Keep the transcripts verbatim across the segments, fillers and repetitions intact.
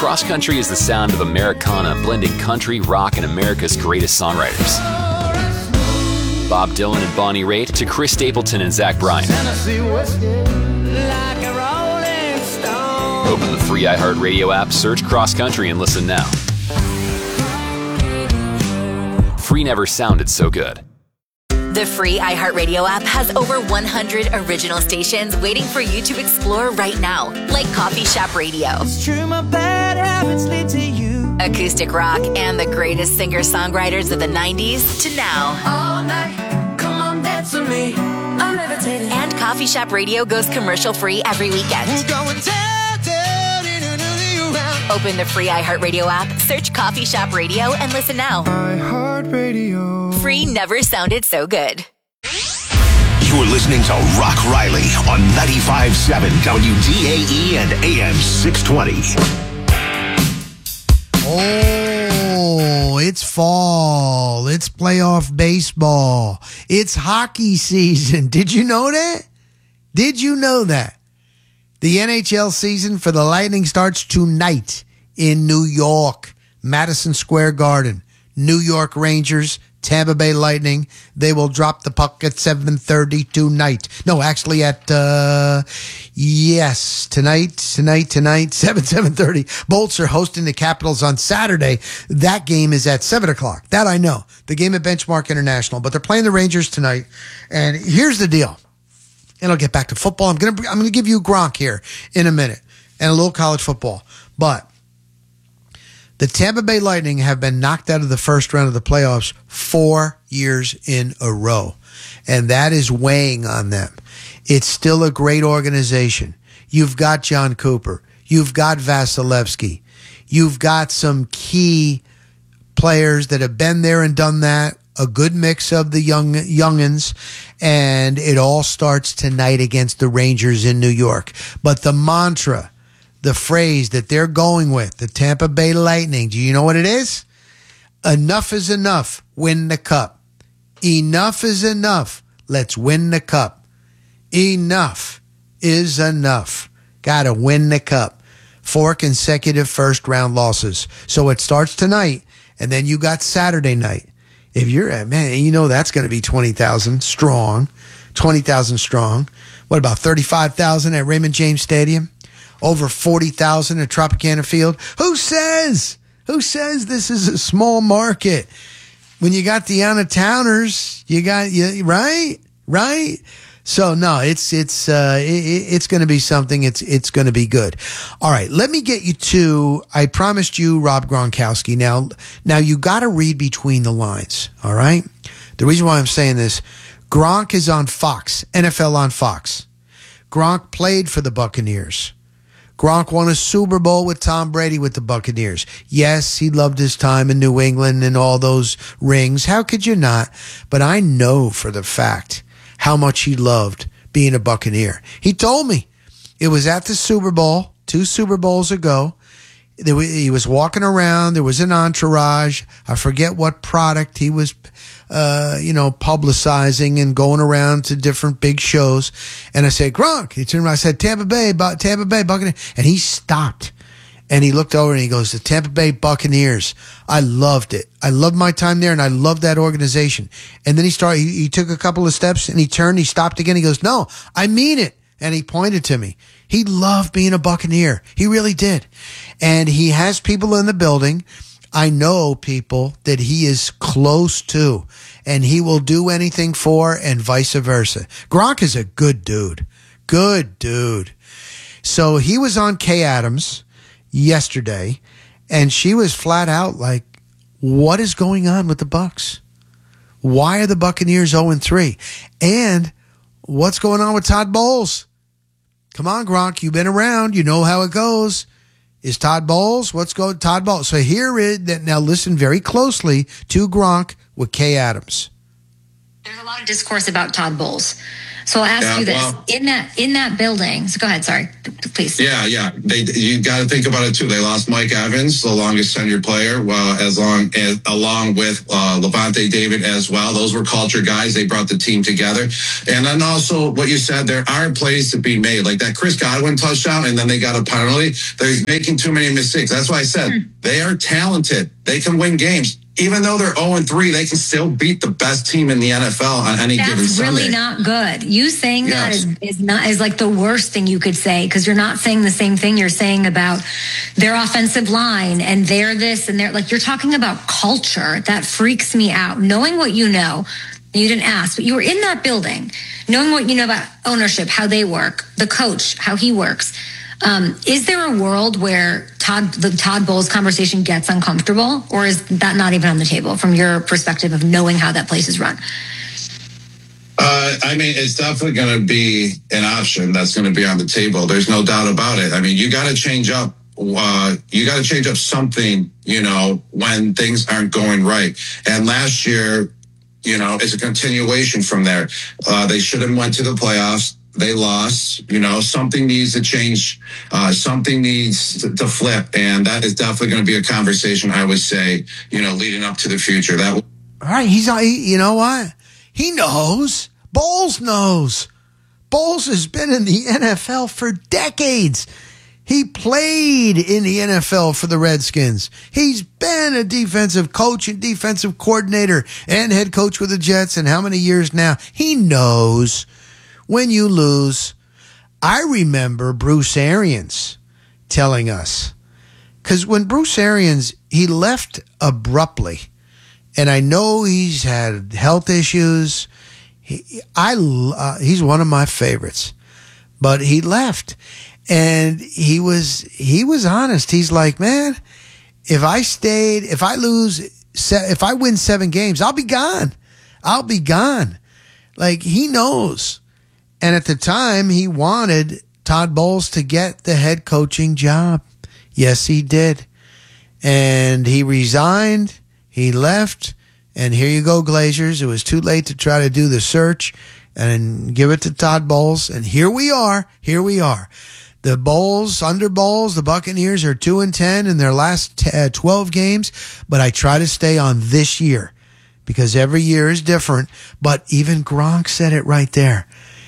Cross Country is the sound of Americana blending country, rock, and America's greatest songwriters. Bob Dylan and Bonnie Raitt to Chris Stapleton and Zach Bryan. Open the free iHeartRadio app, search Cross Country, and listen now. Free never sounded so good. The free iHeartRadio app has over one hundred original stations waiting for you to explore right now, like Coffee Shop Radio, It's true, my bad habits lead to you. acoustic rock, and the greatest singer-songwriters of the nineties to now. All night, come on, dance with me. I'm levitating. And Coffee Shop Radio goes commercial-free every weekend. We're going down, down, in and around. Open the free iHeartRadio app, search Coffee Shop Radio, and listen now. iHeartRadio. Free never sounded so good. You're listening to Rock Riley on ninety-five point seven W D A E and A M six twenty. Oh, it's fall. It's playoff baseball. It's hockey season. Did you know that? Did you know that? The N H L season for the Lightning starts tonight in New York, Madison Square Garden. New York Rangers, Tampa Bay Lightning. They will drop the puck at seven thirty tonight. No, actually at, uh, yes, tonight, tonight, tonight, seven, seven thirty. Bolts are hosting the Capitals on Saturday. That game is at seven o'clock. That I know. The game at Benchmark International. But they're playing the Rangers tonight. And here's the deal. And I'll get back to football. I'm going to, I'm going to give you Gronk here in a minute and a little college football. But the Tampa Bay Lightning have been knocked out of the first round of the playoffs four years in a row. And that is weighing on them. It's still a great organization. You've got John Cooper. You've got Vasilevsky. You've got some key players that have been there and done that. A good mix of the young youngins. And it all starts tonight against the Rangers in New York. But the mantra, the phrase that they're going with, the Tampa Bay Lightning, do you know what it is? Enough is enough. Win the cup. Enough is enough. Let's win the cup. Enough is enough. Gotta win the cup. Four consecutive first round losses. So it starts tonight, and then you got Saturday night. If you're at, man, you know that's going to be twenty thousand strong. twenty thousand strong. What about thirty-five thousand at Raymond James Stadium? Over forty thousand at Tropicana Field. Who says? Who says this is a small market? When you got the out-of-towners, you got, you, right? Right? So, no, it's it's uh, it, it's going to be something. It's it's going to be good. All right, let me get you to, I promised you Rob Gronkowski. Now, now you got to read between the lines, all right? The reason why I'm saying this, Gronk is on Fox, N F L on Fox. Gronk played for the Buccaneers. Gronk won a Super Bowl with Tom Brady with the Buccaneers. Yes, he loved his time in New England and all those rings. How could you not? But I know for the fact how much he loved being a Buccaneer. He told me it was at the Super Bowl, two Super Bowls ago. He was walking around. There was an entourage. I forget what product he was, uh, you know, publicizing and going around to different big shows. And I said, Gronk. He turned around. I said, Tampa Bay, Tampa Bay Buccaneers. And he stopped. And he looked over and he goes, the Tampa Bay Buccaneers. I loved it. I loved my time there, and I loved that organization. And then he started, he, he took a couple of steps, and he turned, he stopped again. He goes, no, I mean it. And he pointed to me. He loved being a Buccaneer. He really did. And he has people in the building. I know people that he is close to, and he will do anything for, and vice versa. Gronk is a good dude. Good dude. So he was on Kay Adams yesterday, and she was flat out like, what is going on with the Bucs? Why are the Buccaneers oh and three? And what's going on with Todd Bowles? Come on, Gronk, you've been around. You know how it goes. Is Todd Bowles? What's going Todd Bowles? So here is that. Now listen very closely to Gronk with Kay Adams. There's a lot of discourse about Todd Bowles. So I'll ask Yeah, you this. well- in that in that building, so go ahead, sorry, please. Yeah, yeah. They you got to think about it too. They lost Mike Evans, the longest tenured player, well, as long as along with uh, Levante David as well. Those were culture guys. They brought the team together. And then also what you said, there are plays to be made, like that Chris Godwin touchdown, and then they got a penalty. They're making too many mistakes. That's why I said Hmm. they are talented. They can win games. Even though they're oh and three, they can still beat the best team in the N F L on any given That's Sunday. really not good. You saying that Yes. is, is not is like the worst thing you could say, because you're not saying the same thing you're saying about their offensive line and they're this and they're like, you're talking about culture. That freaks me out. Knowing what you know, you didn't ask, but you were in that building, knowing what you know about ownership, how they work, the coach, how he works. Um, is there a world where Todd, the Todd Bowles conversation gets uncomfortable, or is that not even on the table from your perspective of knowing how that place is run? Uh, I mean, it's definitely going to be an option that's going to be on the table. There's no doubt about it. I mean, you got to change up. Uh, you got to change up something, you know, when things aren't going right. And last year, you know, it's a continuation from there. Uh, they should have went to the playoffs. They lost. You know, something needs to change. Uh, something needs to, to flip. And that is definitely going to be a conversation, I would say, you know, leading up to the future. That. All right, he's he, you know what? He knows. Bowles knows. Bowles has been in the N F L for decades. He played in the N F L for the Redskins. He's been a defensive coach and defensive coordinator and head coach with the Jets. And how many years now? He knows when you lose. I remember Bruce Arians telling us, because when Bruce Arians, he left abruptly, and I know he's had health issues. He, I, uh, he's one of my favorites, but he left, and he was he was honest. He's like, man, if I stayed, if I lose, if I win seven games, I'll be gone. I'll be gone. Like, he knows. And at the time, he wanted Todd Bowles to get the head coaching job. Yes, he did. And he resigned. He left. And here you go, Glazers. It was too late to try to do the search and give it to Todd Bowles. And here we are. Here we are. The Bowles, under Bowles, the Buccaneers are two and ten in their last t- uh, twelve games. But I try to stay on this year because every year is different. But even Gronk said it right there.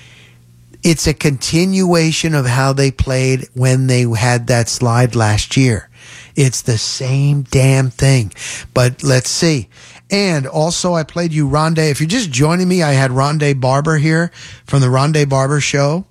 It's a continuation of how they played when they had that slide last year. It's the same damn thing. But let's see. And also, I played you Rondé. If you're just joining me, I had Rondé Barber here from the Rondé Barber Show.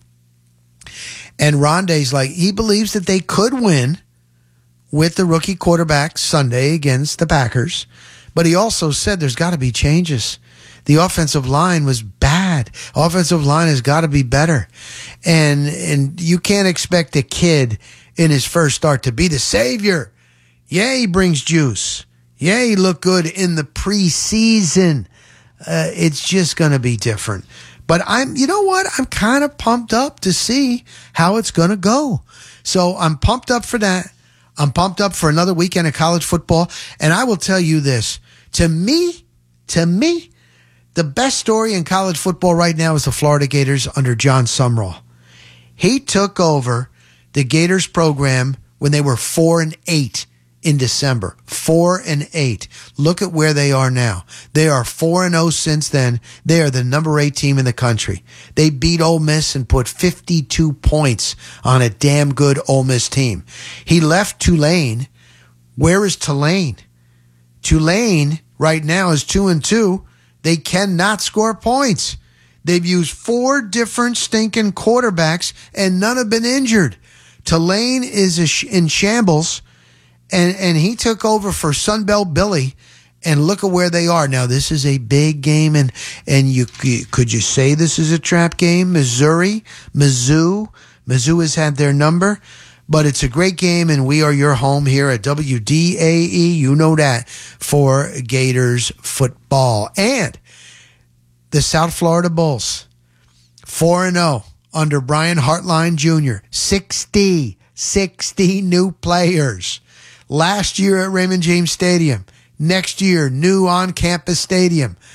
And Rondé's like, he believes that they could win with the rookie quarterback Sunday against the Packers. But he also said there's got to be changes. The offensive line was bad. Offensive line has got to be better. And and you can't expect a kid in his first start to be the savior. Yeah, he brings juice. Yeah, he looked good in the preseason. Uh, it's just going to be different. But I'm, you know what? I'm kind of pumped up to see how it's going to go. So I'm pumped up for that. I'm pumped up for another weekend of college football. And I will tell you this. To me, to me, the best story in college football right now is the Florida Gators under John Sumrall. He took over the Gators program when they were four and eight in December. Four and eight. Look at where they are now. They are four and oh since then. They are the number eight team in the country. They beat Ole Miss and put fifty-two points on a damn good Ole Miss team. He left Tulane. Where is Tulane? Tulane right now is two and two. They cannot score points. They've used four different stinking quarterbacks and none have been injured. Tulane is a sh- in shambles, and, and he took over for Sunbelt Billy, and look at where they are. Now, this is a big game, and, and you, you could you say this is a trap game? Missouri, Mizzou, Mizzou has had their number, but it's a great game, and we are your home here at W D A E. You know that, for Gators football. And the South Florida Bulls, four and oh under Brian Hartline Junior sixty, sixty new players. Last year at Raymond James Stadium. Next year, new on-campus stadium.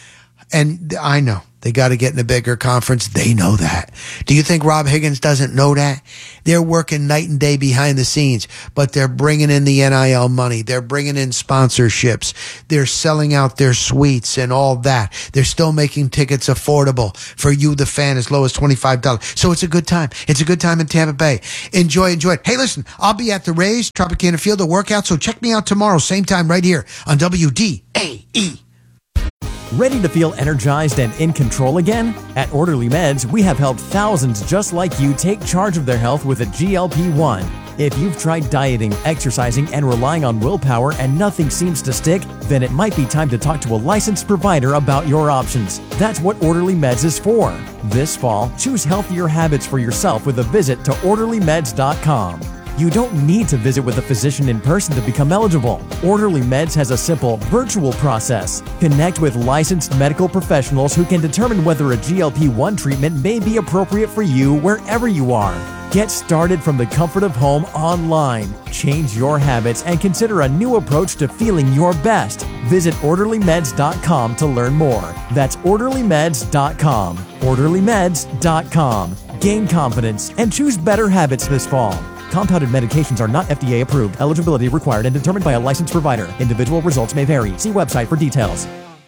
And I know they got to get in a bigger conference. They know that. Do you think Rob Higgins doesn't know that? They're working night and day behind the scenes, but they're bringing in the N I L money. They're bringing in sponsorships. They're selling out their suites and all that. They're still making tickets affordable for you, the fan, as low as twenty-five dollars. So it's a good time. It's a good time in Tampa Bay. Enjoy, enjoy it. Hey, listen, I'll be at the Rays, Tropicana Field, the workout, so check me out tomorrow, same time right here on W D A E. Ready to feel energized and in control again? At Orderly Meds, we have helped thousands just like you take charge of their health with a G L P one. If you've tried dieting, exercising, and relying on willpower and nothing seems to stick, then it might be time to talk to a licensed provider about your options. That's what Orderly Meds is for. This fall, choose healthier habits for yourself with a visit to orderly meds dot com. You don't need to visit with a physician in person to become eligible. Orderly Meds has a simple virtual process. Connect with licensed medical professionals who can determine whether a G L P one treatment may be appropriate for you wherever you are. Get started from the comfort of home online. Change your habits and consider a new approach to feeling your best. Visit orderly meds dot com to learn more. That's orderly meds dot com. orderly meds dot com. Gain confidence and choose better habits this fall. Compounded medications are not F D A approved. Eligibility required and determined by a licensed provider. Individual results may vary. See website for details.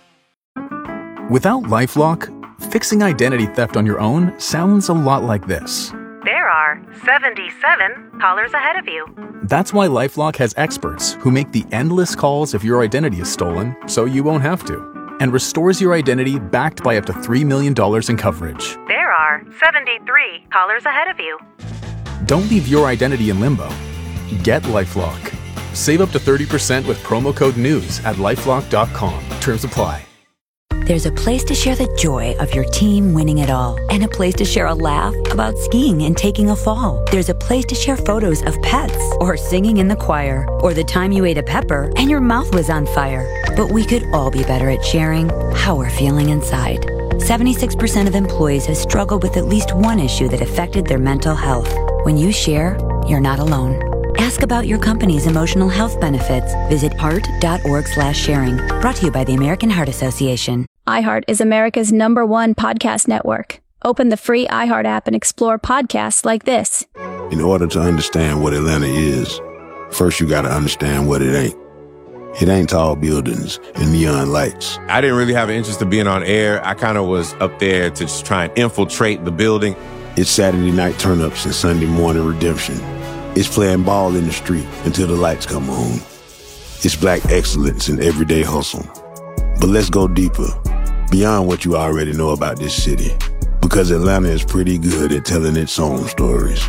Without LifeLock, fixing identity theft on your own sounds a lot like this. There are seventy-seven callers ahead of you. That's why LifeLock has experts who make the endless calls if your identity is stolen, so you won't have to, and restores your identity backed by up to three million dollars in coverage. There are seventy-three callers ahead of you. Don't leave your identity in limbo. Get LifeLock. Save up to thirty percent with promo code NEWS at lifelock dot com. Terms apply. There's a place to share the joy of your team winning it all, and a place to share a laugh about skiing and taking a fall. There's a place to share photos of pets, or singing in the choir, or the time you ate a pepper and your mouth was on fire. But we could all be better at sharing how we're feeling inside. seventy-six percent of employees have struggled with at least one issue that affected their mental health. When you share, you're not alone. Ask about your company's emotional health benefits. Visit heart dot org slash sharing. Brought to you by the American Heart Association. iHeart is America's number one podcast network. Open the free iHeart app and explore podcasts like this. In order to understand what Atlanta is, first you got to understand what it ain't. It ain't tall buildings and neon lights. I didn't really have an interest in being on air. I kind of was up there to just try and infiltrate the building. It's Saturday night turn-ups and Sunday morning redemption. It's playing ball in the street until the lights come on. It's black excellence in everyday hustle. But let's go deeper, beyond what you already know about this city, because Atlanta is pretty good at telling its own stories.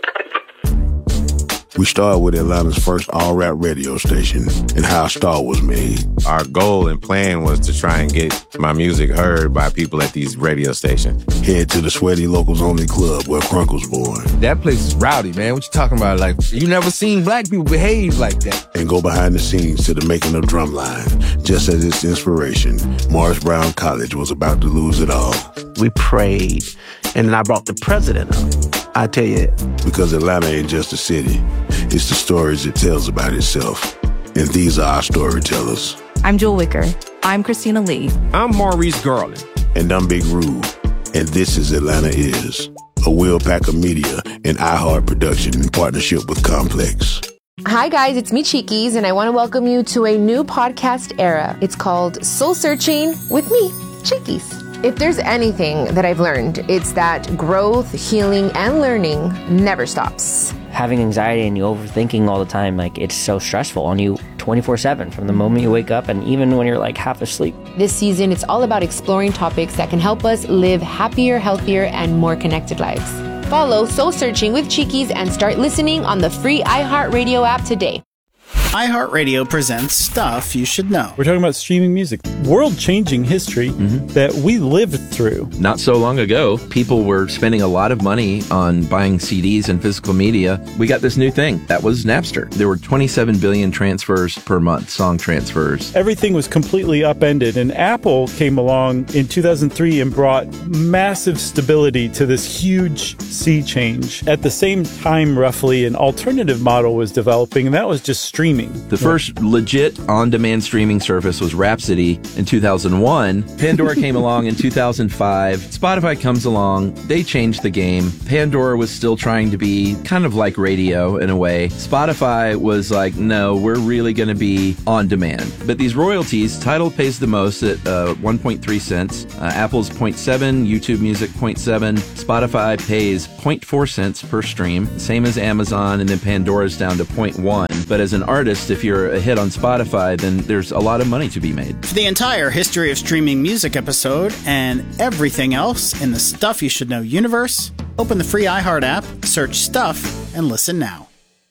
We started with Atlanta's first all-rap radio station and how a star was made. Our goal and plan was to try and get my music heard by people at these radio stations. Head to the Sweaty Locals Only Club where Crunk was born. That place is rowdy, man. What you talking about? Like, you never seen black people behave like that. And go behind the scenes to the making of Drumline. Just as its inspiration, Morris Brown College was about to lose it all. We prayed, and I brought the president up. I tell you. Because Atlanta ain't just a city. It's the stories it tells about itself. And these are our storytellers. I'm Jewel Wicker. I'm Christina Lee. I'm Maurice Garland. And I'm Big Rube. And this is Atlanta Is, a Will Packer Media and iHeart production in partnership with Complex. Hi guys, it's me Cheekies, and I want to welcome you to a new podcast era. It's called Soul Searching with me, Cheekies. If there's anything that I've learned, it's that growth, healing, and learning never stops. Having anxiety and you overthinking all the time, like it's so stressful on you twenty-four seven from the moment you wake up and even when you're like half asleep. This season, it's all about exploring topics that can help us live happier, healthier, and more connected lives. Follow Soul Searching with Cheekies and start listening on the free iHeartRadio app today. iHeartRadio presents Stuff You Should Know. We're talking about streaming music, world-changing history mm-hmm. that we lived through. Not so long ago, people were spending a lot of money on buying C Ds and physical media. We got this new thing. That was Napster. There were twenty-seven billion transfers per month, song transfers. Everything was completely upended, and Apple came along in two thousand three and brought massive stability to this huge sea change. At the same time, roughly, an alternative model was developing, and that was just streaming. streaming. The first legit on-demand streaming service was Rhapsody in two thousand one. Pandora came along in two thousand five. Spotify comes along. They changed the game. Pandora was still trying to be kind of like radio in a way. Spotify was like, no, we're really going to be on demand. But these royalties, Tidal pays the most at uh, one point three cents. Uh, Apple's zero point seven, YouTube Music zero point seven. Spotify pays zero point four cents per stream, same as Amazon, and then Pandora's down to zero point one. But as an artist, if you're a hit on Spotify, then there's a lot of money to be made. For the entire history of streaming music episode and everything else in the Stuff You Should Know universe, open the free iHeart app, search Stuff, and listen now.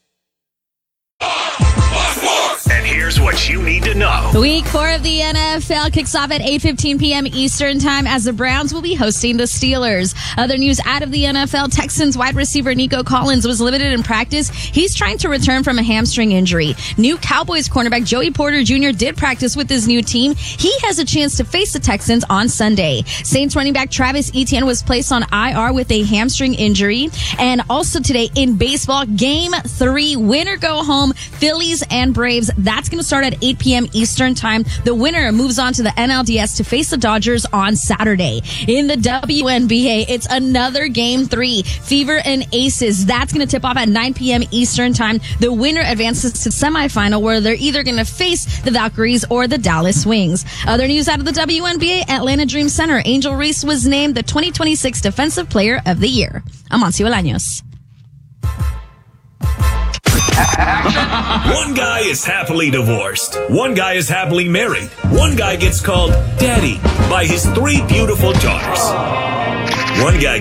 And here's what you need to know. Week four of the N F L kicks off at eight fifteen p.m. Eastern Time as the Browns will be hosting the Steelers. Other news out of the N F L, Texans wide receiver Nico Collins was limited in practice. He's trying to return from a hamstring injury. New Cowboys cornerback Joey Porter Junior did practice with his new team. He has a chance to face the Texans on Sunday. Saints running back Travis Etienne was placed on I R with a hamstring injury. And also today in baseball, game three, winner go home, Phillies and Braves. That's going to start at eight p.m. Eastern Time. The winner moves on to the N L D S to face the Dodgers on Saturday. In the W N B A, it's another game three. Fever and Aces. That's going to tip off at nine p.m. Eastern Time. The winner advances to semifinal where they're either going to face the Valkyries or the Dallas Wings. Other news out of the W N B A, Atlanta Dream Center. Angel Reese was named the twenty twenty-six Defensive Player of the Year. Amancio Bolaños. One guy is happily divorced. One guy is happily married. One guy gets called daddy by his three beautiful daughters. One guy